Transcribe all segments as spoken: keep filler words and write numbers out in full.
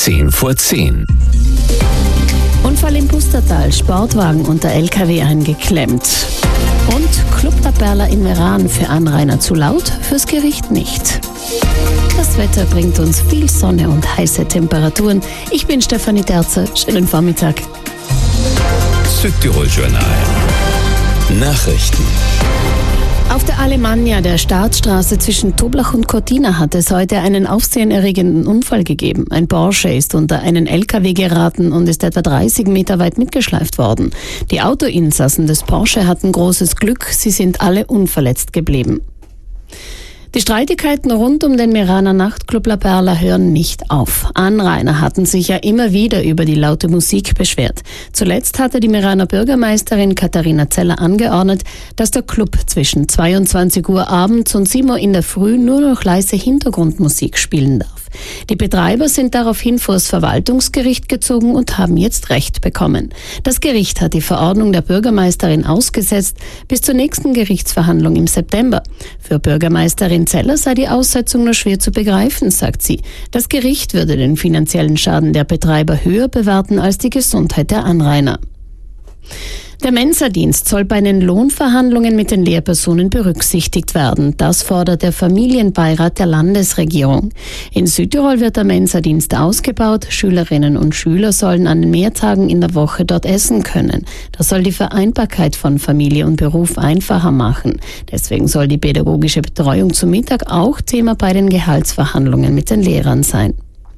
zehn vor zehn. Unfall im Pustertal, Sportwagen unter L K W eingeklemmt. Und Club La Perla in Meran für Anrainer zu laut, fürs Gericht nicht. Das Wetter bringt uns viel Sonne und heiße Temperaturen. Ich bin Stefanie Terzer. Schönen Vormittag. Südtirol-Journal. Nachrichten. Auf der Alemannia, der Staatsstraße zwischen Toblach und Cortina, hat es heute einen aufsehenerregenden Unfall gegeben. Ein Porsche ist unter einen L K W geraten und ist etwa dreißig Meter weit mitgeschleift worden. Die Autoinsassen des Porsche hatten großes Glück, sie sind alle unverletzt geblieben. Die Streitigkeiten rund um den Meraner Nachtclub La Perla hören nicht auf. Anrainer hatten sich ja immer wieder über die laute Musik beschwert. Zuletzt hatte die Meraner Bürgermeisterin Katharina Zeller angeordnet, dass der Club zwischen zweiundzwanzig Uhr abends und sieben Uhr in der Früh nur noch leise Hintergrundmusik spielen darf. Die Betreiber sind daraufhin vor das Verwaltungsgericht gezogen und haben jetzt Recht bekommen. Das Gericht hat die Verordnung der Bürgermeisterin ausgesetzt bis zur nächsten Gerichtsverhandlung im September. Für Bürgermeisterin Zeller sei die Aussetzung nur schwer zu begreifen, sagt sie. Das Gericht würde den finanziellen Schaden der Betreiber höher bewerten als die Gesundheit der Anrainer. Der Mensa-Dienst soll bei den Lohnverhandlungen mit den Lehrpersonen berücksichtigt werden. Das fordert der Familienbeirat der Landesregierung. In Südtirol wird der Mensa-Dienst ausgebaut. Schülerinnen und Schüler sollen an den Mehrtagen in der Woche dort essen können. Das soll die Vereinbarkeit von Familie und Beruf einfacher machen. Deswegen soll die pädagogische Betreuung zum Mittag auch Thema bei den Gehaltsverhandlungen mit den Lehrern sein.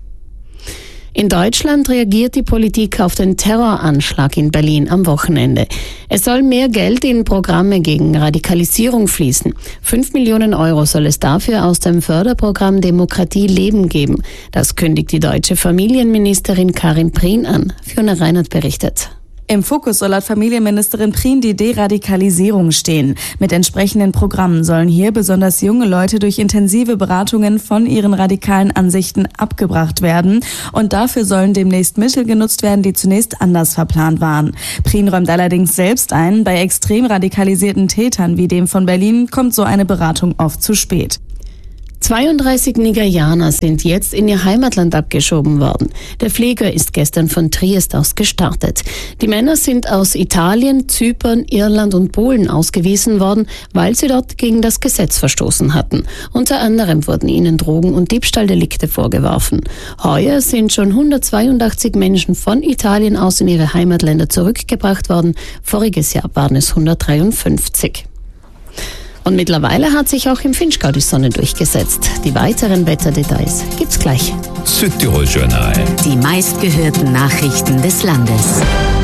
In Deutschland reagiert die Politik auf den Terroranschlag in Berlin am Wochenende. Es soll mehr Geld in Programme gegen Radikalisierung fließen. Fünf Millionen Euro soll es dafür aus dem Förderprogramm Demokratie Leben geben. Das kündigt die deutsche Familienministerin Karin Prien an. Fiona Reinert berichtet. Im Fokus soll laut Familienministerin Prien die Deradikalisierung stehen. Mit entsprechenden Programmen sollen hier besonders junge Leute durch intensive Beratungen von ihren radikalen Ansichten abgebracht werden. Und dafür sollen demnächst Mittel genutzt werden, die zunächst anders verplant waren. Prien räumt allerdings selbst ein, bei extrem radikalisierten Tätern wie dem von Berlin kommt so eine Beratung oft zu spät. zweiunddreißig Nigerianer sind jetzt in ihr Heimatland abgeschoben worden. Der Flieger ist gestern von Triest aus gestartet. Die Männer sind aus Italien, Zypern, Irland und Polen ausgewiesen worden, weil sie dort gegen das Gesetz verstoßen hatten. Unter anderem wurden ihnen Drogen- und Diebstahldelikte vorgeworfen. Heuer sind schon hundertzweiundachtzig Menschen von Italien aus in ihre Heimatländer zurückgebracht worden. Voriges Jahr waren es hundertdreiundfünfzig. Und mittlerweile hat sich auch im Vinschgau die Sonne durchgesetzt. Die weiteren Wetterdetails gibt's gleich. Südtirol-Journal. Die meistgehörten Nachrichten des Landes.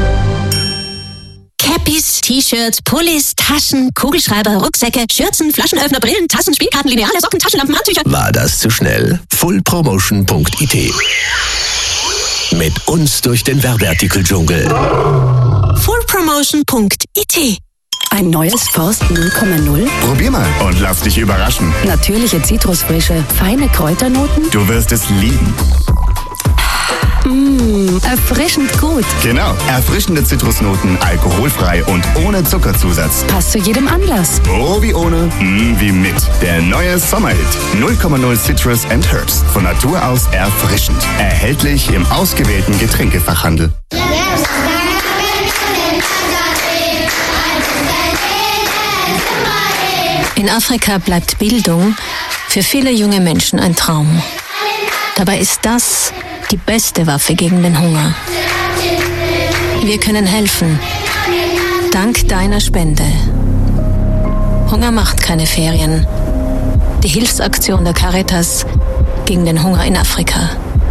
Cappies, T-Shirts, Pullis, Taschen, Kugelschreiber, Rucksäcke, Schürzen, Flaschenöffner, Brillen, Tassen, Spielkarten, Lineale, Socken, Taschenlampen, Handtücher. War das zu schnell? full promotion punkt i t. Mit uns durch den Werbeartikel-Dschungel. full promotion punkt i t. Ein neues Forst null Komma null? Probier mal und lass dich überraschen. Natürliche Zitrusfrische, feine Kräuternoten? Du wirst es lieben. Mmh, erfrischend gut. Genau, erfrischende Zitrusnoten, alkoholfrei und ohne Zuckerzusatz. Passt zu jedem Anlass. Oh wie ohne, mm, wie mit. Der neue Sommerhit. null Komma null Citrus and Herbs. Von Natur aus erfrischend. Erhältlich im ausgewählten Getränkefachhandel. In Afrika bleibt Bildung für viele junge Menschen ein Traum. Dabei ist das die beste Waffe gegen den Hunger. Wir können helfen. Dank deiner Spende. Hunger macht keine Ferien. Die Hilfsaktion der Caritas gegen den Hunger in Afrika.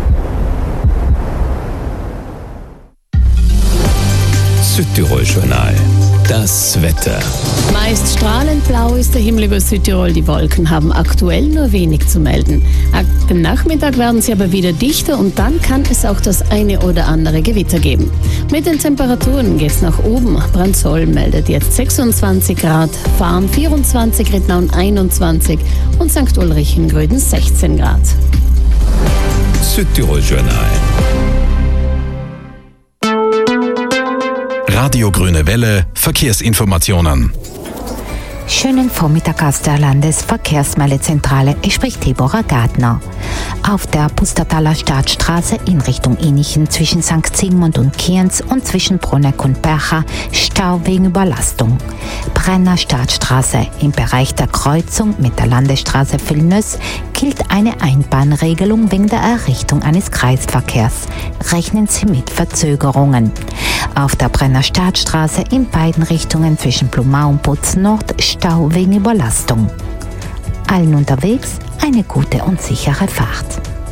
Südtirol-Journal. Das Wetter. Meist strahlend blau ist der Himmel über Südtirol. Die Wolken haben aktuell nur wenig zu melden. Ab dem Nachmittag werden sie aber wieder dichter und dann kann es auch das eine oder andere Gewitter geben. Mit den Temperaturen geht's nach oben. Brandsoll meldet jetzt sechsundzwanzig Grad, Farm vierundzwanzig, Rittnaun einundzwanzig und Sankt Ulrich in Gröden sechzehn Grad. Südtirol-Journal. Radio Grüne Welle, Verkehrsinformationen. Schönen Vormittag aus der Landesverkehrsmeldezentrale. Es spricht Deborah Gardner. Auf der Pustertaler Staatsstraße in Richtung Innichen zwischen Sankt Sigmund und Kienz und zwischen Bruneck und Percha Stau wegen Überlastung. Brenner Staatsstraße im Bereich der Kreuzung mit der Landesstraße Villeneuve gilt eine Einbahnregelung wegen der Errichtung eines Kreisverkehrs. Rechnen Sie mit Verzögerungen. Auf der Brenner Staatsstraße in beiden Richtungen zwischen Blumau und Putz Nord Stau wegen Überlastung. Allen unterwegs eine gute und sichere Fahrt.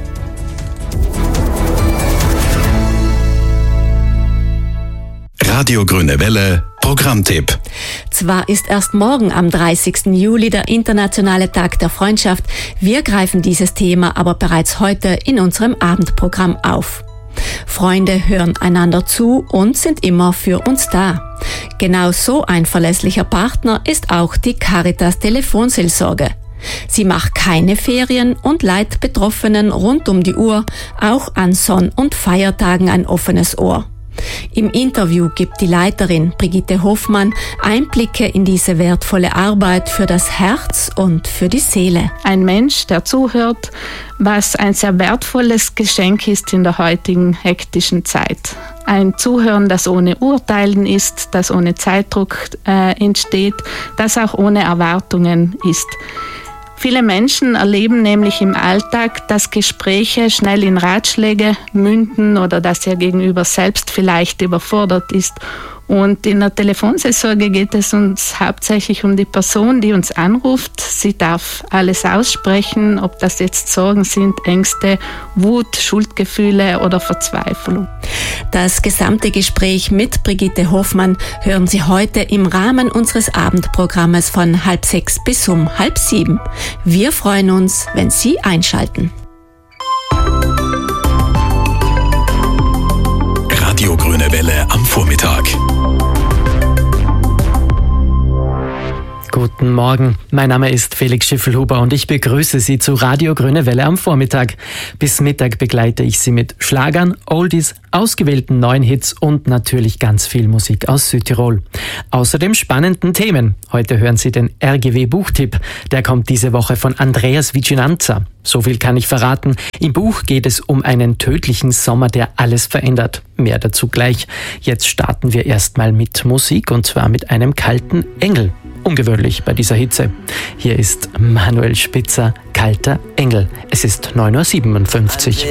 Radio Grüne Welle, Programmtipp. Zwar ist erst morgen am dreißigsten Juli der internationale Tag der Freundschaft, wir greifen dieses Thema aber bereits heute in unserem Abendprogramm auf. Freunde hören einander zu und sind immer für uns da. Genau so ein verlässlicher Partner ist auch die Caritas Telefonseelsorge. Sie macht keine Ferien und leiht Betroffenen rund um die Uhr, auch an Sonn- und Feiertagen ein offenes Ohr. Im Interview gibt die Leiterin Brigitte Hoffmann Einblicke in diese wertvolle Arbeit für das Herz und für die Seele. Ein Mensch, der zuhört, was ein sehr wertvolles Geschenk ist in der heutigen hektischen Zeit. Ein Zuhören, das ohne Urteilen ist, das ohne Zeitdruck äh, entsteht, das auch ohne Erwartungen ist. Viele Menschen erleben nämlich im Alltag, dass Gespräche schnell in Ratschläge münden oder dass ihr Gegenüber selbst vielleicht überfordert ist. Und in der Telefonseelsorge geht es uns hauptsächlich um die Person, die uns anruft. Sie darf alles aussprechen, ob das jetzt Sorgen sind, Ängste, Wut, Schuldgefühle oder Verzweiflung. Das gesamte Gespräch mit Brigitte Hoffmann hören Sie heute im Rahmen unseres Abendprogrammes von halb sechs bis um halb sieben. Wir freuen uns, wenn Sie einschalten. Radio Grüne Welle am Vormittag. Guten Morgen, mein Name ist Felix Schiffelhuber und ich begrüße Sie zu Radio Grüne Welle am Vormittag. Bis Mittag begleite ich Sie mit Schlagern, Oldies, ausgewählten neuen Hits und natürlich ganz viel Musik aus Südtirol. Außerdem spannenden Themen. Heute hören Sie den R G W-Buchtipp. Der kommt diese Woche von Andreas Vicinanza. So viel kann ich verraten. Im Buch geht es um einen tödlichen Sommer, der alles verändert. Mehr dazu gleich. Jetzt starten wir erstmal mit Musik und zwar mit einem kalten Engel. Ungewöhnlich bei dieser Hitze. Hier ist Manuel Spitzer, Kalter Engel. Es ist neun Uhr siebenundfünfzig.